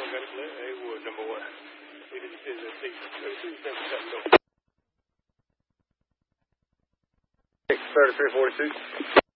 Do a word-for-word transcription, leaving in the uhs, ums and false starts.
got it. Hey, wood number one. We didn't see that thing. thirty-three seventy-seven. Go. thirty-three forty-two.